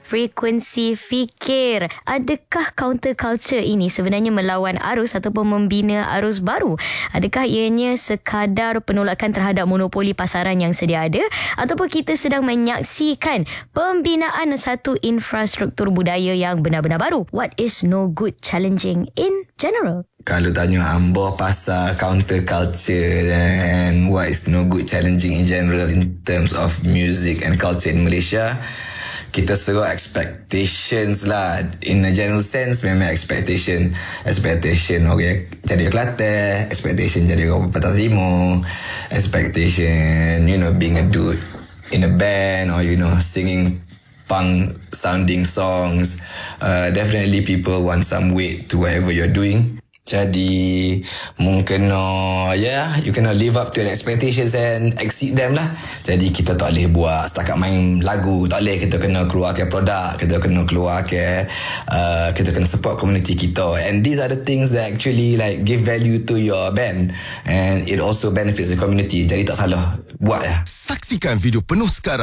frekuensi fikir. Adakah counterculture ini sebenarnya melawan arus ataupun membina arus baru? Adakah ianya sekadar penolakan terhadap monopoli pasaran yang sedia ada, ataupun kita sedang menyaksikan pembinaan satu infrastruktur budaya yang benar-benar baru? What is no good challenging in general? Kalau tanya Ambo pasal counterculture and what is no good challenging in general in terms of music and culture in Malaysia, kita seru expectations lah. In a general sense, memang expectation okay, jadi orang Kelantan, expectation jadi orang Pantai Timur, expectation, being a dude in a band or, singing punk sounding songs. Definitely people want some weight to whatever you're doing. Jadi mungkin you kena live up to your expectations and exceed them lah. Jadi kita tak boleh buat setakat main lagu, tak boleh. Kita kena keluarkan produk, kita kena keluarkan kita kena support community kita, and these are the things that actually like give value to your band and it also benefits the community. Jadi tak salah buat ya. Saksikan video penuh sekarang